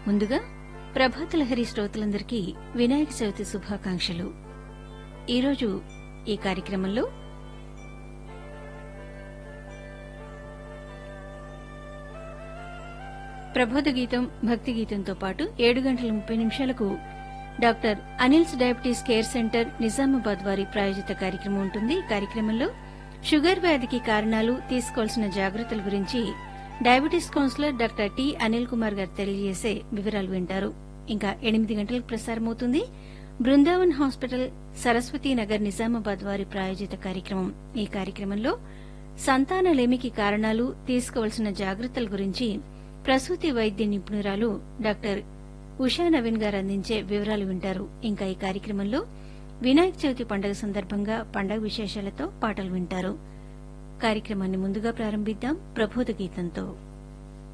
ముందుగా ప్రభాతలహరి శ్రోతలందరికీ వినాయక చవితి శుభాకాంక్షలు. ఈరోజు ఈ కార్యక్రమంలో ప్రబోధ గీతం, భక్తి గీతంతో పాటు 7:30 doctor Anil's diabetes care centre Nizamabad వారి ప్రాయోజిత కార్యక్రమం ఉంటుంది. ఈ కార్యక్రమంలో షుగర్ వ్యాధికి కారణాలు, తీసుకోవాల్సిన జాగ్రత్తల గురించి diabetes councillor doctor T Anil Kumar గారు తెలియజేసే వివరాలు వింటారు. ఇంకా 8 గంటలకు ప్రసారమవుతుంది బృందావన్ హాస్పిటల్, సరస్వతీ నగర్, నిజామాబాద్ వారి ప్రాయోజిత కార్యక్రమం. ఈ కార్యక్రమంలో సంతానలేమికి కారణాలు, తీసుకోవాల్సిన జాగ్రత్తల గురించి ప్రసూతి వైద్య నిపుణురాలు డాక్టర్ ఉషా నవీన్ గారు అందించే వివరాలు వింటారు. ఇంకా ఈ కార్యక్రమంలో వినాయక చవితి పండుగ సందర్భంగా పండుగ విశేషాలతో పాటలు వింటారు. కార్యక్రమాన్ని ముందుగా ప్రారంభిద్దాం ప్రబోధ గీతంతో.